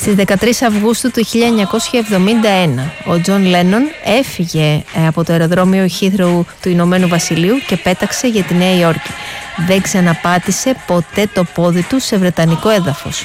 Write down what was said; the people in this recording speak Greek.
Στις 13 Αυγούστου του 1971 ο Τζον Λένον έφυγε από το αεροδρόμιο Heathrow του Ηνωμένου Βασιλείου και πέταξε για τη Νέα Υόρκη. Δεν ξαναπάτησε ποτέ το πόδι του σε βρετανικό έδαφος.